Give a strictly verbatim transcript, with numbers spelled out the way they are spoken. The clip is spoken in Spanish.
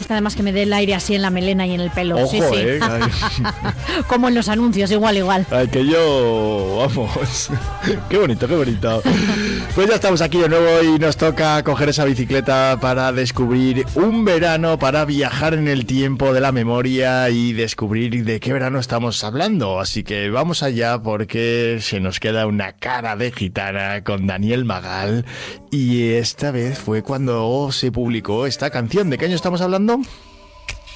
gusta además que me dé el aire así en la melena y en el pelo. Ojo, sí, sí. eh. Como en los anuncios, igual, igual. Ay, que yo, vamos, qué bonito, qué bonito. Pues ya estamos aquí de nuevo y nos toca coger esa bicicleta para descubrir un verano, para viajar en el tiempo de la memoria y descubrir de qué verano estamos hablando. Así que vamos allá porque se nos queda una cara de gitana con Daniel Magal y esta vez fue cuando se publicó esta canción. ¿De qué año estamos hablando?